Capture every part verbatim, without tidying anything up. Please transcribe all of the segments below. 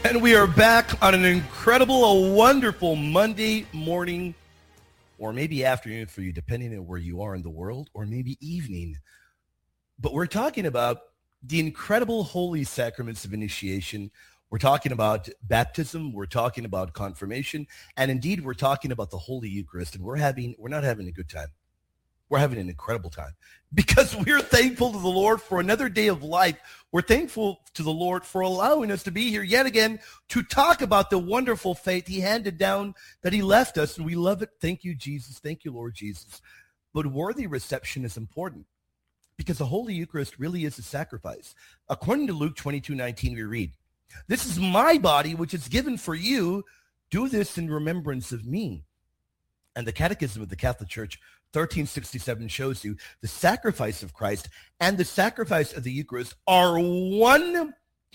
And we are back on an incredible, a wonderful Monday morning, or maybe afternoon for you, depending on where you are in the world, or maybe evening. But we're talking about the incredible holy sacraments of initiation. We're talking about baptism. We're talking about confirmation. And indeed, we're talking about the Holy Eucharist. And we're having, we're not having a good time. We're having an incredible time because we're thankful to the Lord for another day of life. We're thankful to the Lord for allowing us to be here yet again to talk about the wonderful faith he handed down, that he left us, and we love it. Thank you, Jesus. Thank you, Lord Jesus. But worthy reception is important because the Holy Eucharist really is a sacrifice. According to Luke twenty-two nineteen, we read, "This is my body, which is given for you. Do this in remembrance of me." And the Catechism of the Catholic Church thirteen sixty-seven shows you the sacrifice of Christ and the sacrifice of the Eucharist are one,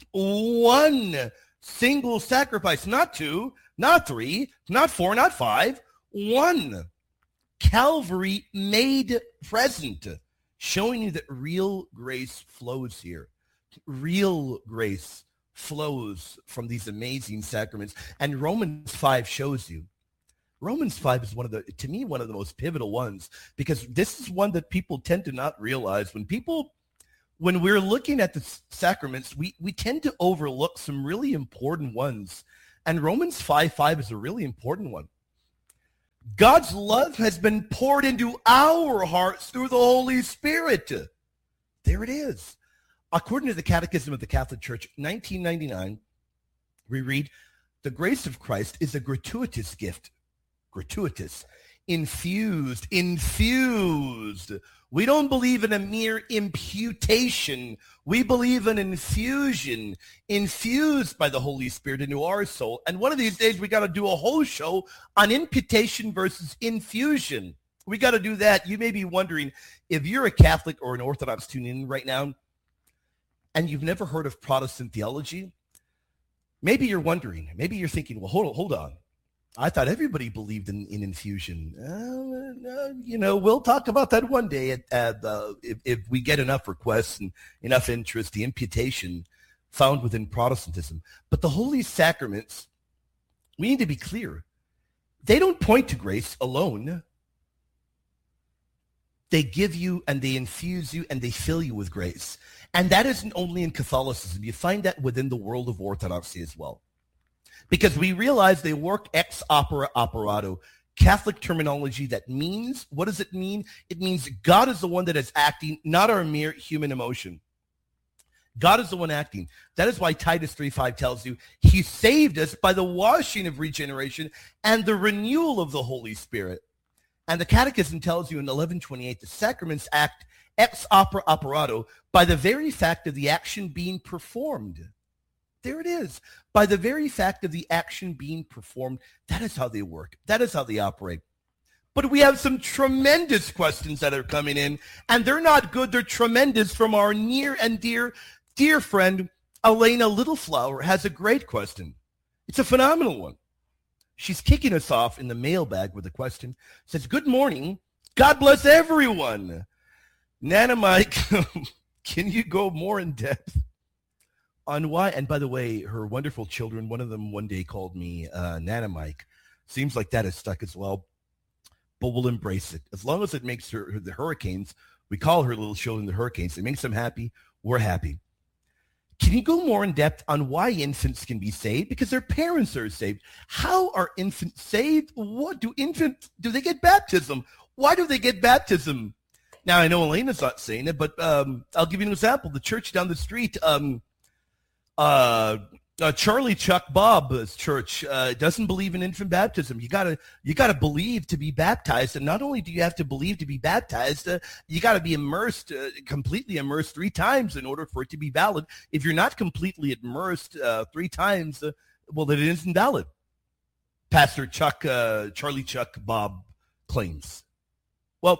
one single sacrifice, not two, not three, not four, not five, one. Calvary made present, showing you that real grace flows here. Real grace flows from these amazing sacraments. And Romans five shows you. Romans five is one of the, to me, one of the most pivotal ones, because this is one that people tend to not realize. When people, when we're looking at the sacraments, we, we tend to overlook some really important ones. And Romans five five is a really important one. God's love has been poured into our hearts through the Holy Spirit. There it is. According to the Catechism of the Catholic Church, nineteen ninety-nine, we read, "The grace of Christ is a gratuitous gift." Gratuitous, infused, infused. We don't believe in a mere imputation. We believe in infusion, infused by the Holy Spirit into our soul. And one of these days, we got to do a whole show on imputation versus infusion. We got to do that. You may be wondering, if you're a Catholic or an Orthodox tuning in right now, and you've never heard of Protestant theology, maybe you're wondering, maybe you're thinking, well, hold on, hold on. I thought everybody believed in, in infusion. Uh, uh, you know, we'll talk about that one day at, at, uh, if, if we get enough requests and enough interest, the imputation found within Protestantism. But the holy sacraments, we need to be clear. They don't point to grace alone. They give you and they infuse you and they fill you with grace. And that isn't only in Catholicism. You find that within the world of Orthodoxy as well. Because we realize they work ex opere operato, Catholic terminology that means, what does it mean? It means God is the one that is acting, not our mere human emotion. God is the one acting. That is why Titus three five tells you he saved us by the washing of regeneration and the renewal of the Holy Spirit. And the Catechism tells you in eleven twenty-eight, the sacraments act ex opere operato by the very fact of the action being performed. There it is. By the very fact of the action being performed, that is how they work. That is how they operate. But we have some tremendous questions that are coming in, and they're not good. They're tremendous from our near and dear, dear friend, Elena Littleflower has a great question. It's a phenomenal one. She's kicking us off in the mailbag with a question. Says, "Good morning. God bless everyone. Nana Mike, can you go more in depth on why?" And by the way, her wonderful children, one of them one day called me uh, Nana Mike. Seems like that is stuck as well, but we'll embrace it. As long as it makes her, the Hurricanes, we call her little children the Hurricanes. It makes them happy. We're happy. Can you go more in depth on why infants can be saved? Because their parents are saved. How are infants saved? What do infants, do they get baptism? Why do they get baptism? Now, I know Elena's not saying it, but um, I'll give you an example. The church down the street, um, Uh, uh, Charlie Chuck Bob's church uh, doesn't believe in infant baptism. You gotta, you gotta believe to be baptized, and not only do you have to believe to be baptized, uh, you gotta be immersed, uh, completely immersed three times in order for it to be valid. If you're not completely immersed uh, three times, uh, well, then it isn't valid. Pastor Chuck, uh, Charlie Chuck Bob claims. Well,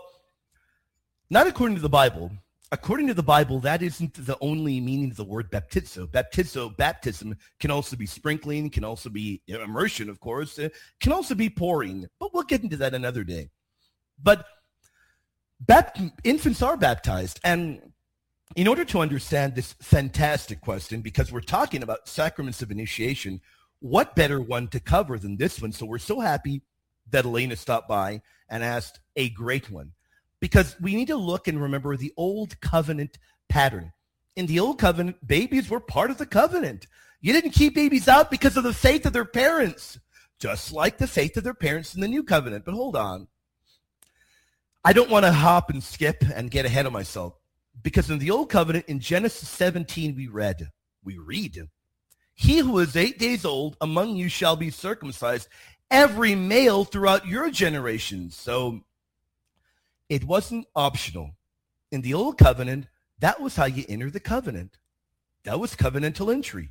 not according to the Bible. According to the Bible, that isn't the only meaning of the word baptizo. Baptizo, baptism, can also be sprinkling, can also be immersion, of course, uh, can also be pouring. But we'll get into that another day. But bap- infants are baptized. And In order to understand this fantastic question, because we're talking about sacraments of initiation, what better one to cover than this one? So we're so happy that Elena stopped by and asked a great one, because we need to look and remember the old covenant pattern. In the old covenant, babies were part of the covenant. You didn't keep babies out because of the faith of their parents, just like the faith of their parents in the new covenant. But hold on. I don't want to hop and skip and get ahead of myself, because in the old covenant, in Genesis seventeen, we read, we read, he who is eight days old among you shall be circumcised, every male throughout your generations. So it wasn't optional. In the old covenant, that was how you enter the covenant. That was covenantal entry.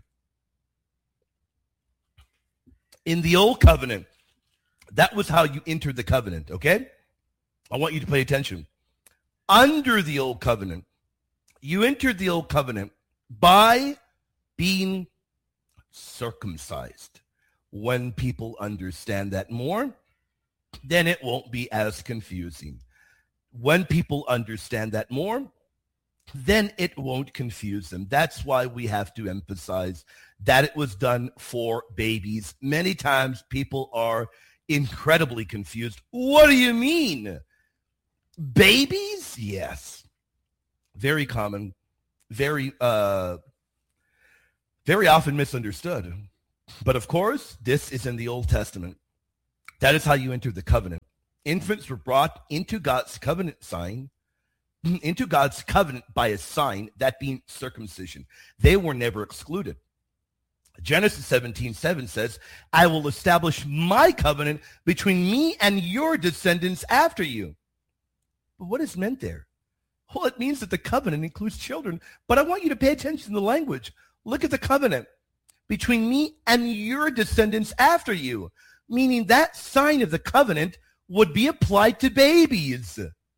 In the old covenant, that was how you entered the covenant, okay? I want you to pay attention. Under the old covenant, you entered the old covenant by being circumcised. When people understand that more, then it won't be as confusing. When people understand that more, then it won't confuse them. That's why we have to emphasize that it was done for babies. Many times people are incredibly confused. What do you mean? Babies? Yes. Very common, very, uh, very often misunderstood. But of course, this is in the Old Testament. That is how you enter the covenant. Infants were brought into God's covenant sign, into God's covenant by a sign, that being circumcision. They were never excluded. Genesis seventeen seven says, I will establish my covenant between me and your descendants after you. But what is meant there? Well, it means that the covenant includes children. But I want you to pay attention to the language. Look at the covenant. Between me and your descendants after you. Meaning that sign of the covenant would be applied to babies.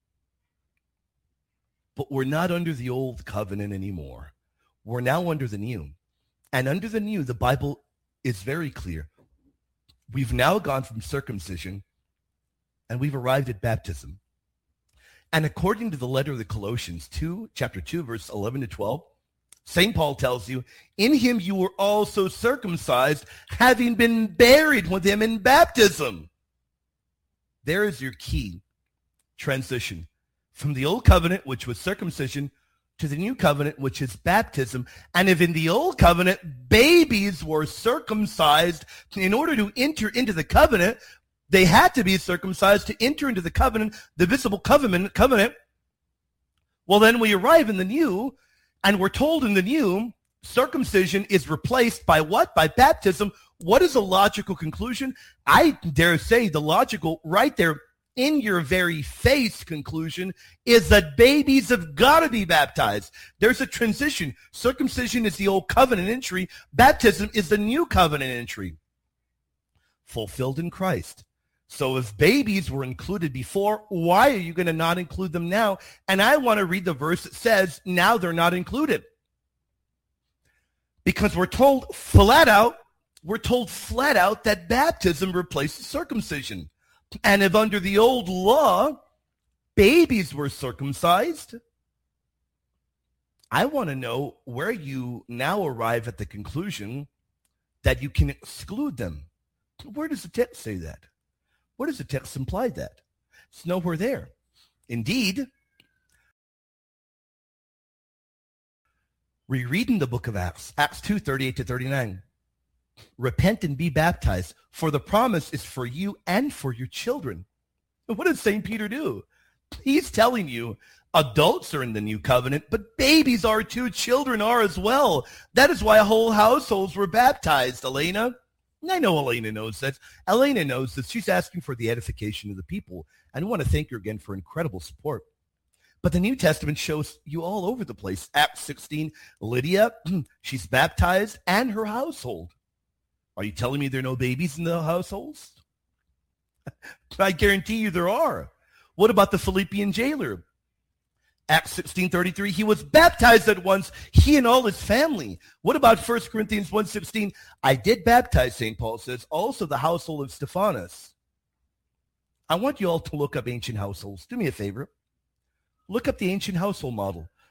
But we're not under the old covenant anymore. We're now under the new. And under the new, the Bible is very clear. We've now gone from circumcision and we've arrived at baptism. And according to the letter of the Colossians two, chapter two, verse eleven to twelve, Saint Paul tells you, in him you were also circumcised, having been buried with him in baptism. There is your key transition from the old covenant, which was circumcision, to the new covenant, which is baptism. And if in the old covenant, babies were circumcised in order to enter into the covenant, they had to be circumcised to enter into the covenant, the visible covenant. covenant. Well, then we arrive in the new, and we're told in the new, circumcision is replaced by what? By baptism. What is a logical conclusion? I dare say the logical, right there in your very face conclusion, is that babies have got to be baptized. There's a transition. Circumcision is the old covenant entry. Baptism is the new covenant entry. Fulfilled in Christ. So if babies were included before, why are you going to not include them now? And I want to read the verse that says, now they're not included. Because we're told flat out, we're told flat out that baptism replaces circumcision. And if under the old law, babies were circumcised, I want to know where you now arrive at the conclusion that you can exclude them. Where does the text say that? Where does the text imply that? It's nowhere there. Indeed, we read in the book of Acts, Acts two, thirty-eight to thirty-nine, repent and be baptized, for the promise is for you and for your children. And what does Saint Peter do? He's telling you adults are in the new covenant, but babies are too, children are as well. That is why whole households were baptized, Elena. I know Elena knows that. Elena knows that she's asking for the edification of the people. And I want to thank her again for incredible support. But the New Testament shows you all over the place. Acts sixteen, Lydia, she's baptized, and her household. Are you telling me there are no babies in the households? I guarantee you there are. What about the Philippian jailer? Acts sixteen thirty-three, he was baptized at once, he and all his family. What about First Corinthians one sixteen? I did baptize, Saint Paul says, also the household of Stephanas. I want you all to look up ancient households. Do me a favor. Look up the ancient household model.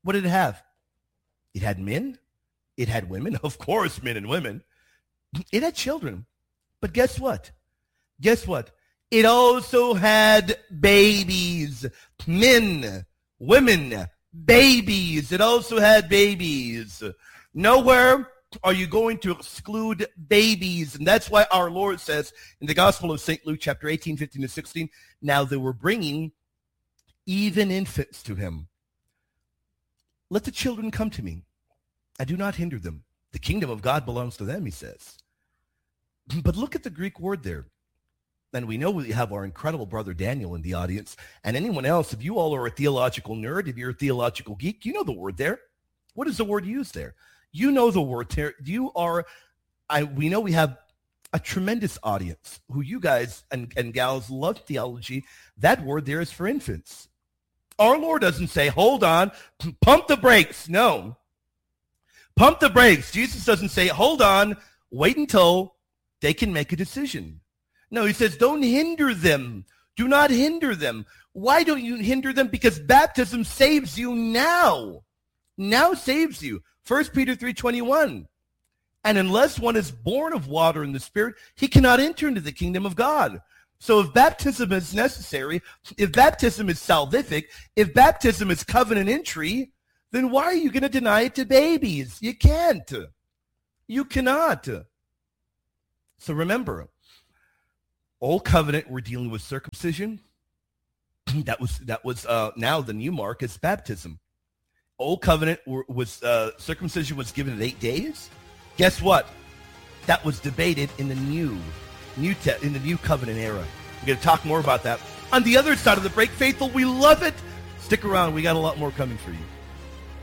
What did it have? It had men. It had women. Of course, men and women. It had children. But guess what? Guess what? It also had babies. Men, women, babies. It also had babies. Nowhere are you going to exclude babies. And that's why our Lord says in the Gospel of Saint Luke, chapter eighteen, fifteen to sixteen, now they were bringing even infants to him. Let the children come to me. I do not hinder them. The kingdom of God belongs to them, he says. But look at the Greek word there. And we know we have our incredible brother Daniel in the audience. And anyone else, if you all are a theological nerd, if you're a theological geek, you know the word there. What is the word used there? You know the word there. You are, I. we know we have a tremendous audience who you guys and, and gals love theology. That word there is for infants. Our Lord doesn't say, hold on, pump the brakes. No. Pump the brakes. Jesus doesn't say, hold on, wait until they can make a decision. No, he says, don't hinder them. Do not hinder them. Why don't you hinder them? Because baptism saves you now. Now saves you. First Peter three twenty-one. And unless one is born of water and the Spirit, he cannot enter into the kingdom of God. So if baptism is necessary, if baptism is salvific, if baptism is covenant entry, then why are you going to deny it to babies? You can't. You cannot. So remember, Old Covenant, we're dealing with circumcision. That was that was uh, now the new mark is baptism. Old Covenant was uh, circumcision was given at eight days. Guess what? That was debated in the new, new te- in the new covenant era. We're going to talk more about that on the other side of the break. Faithful, we love it. Stick around. We got a lot more coming for you.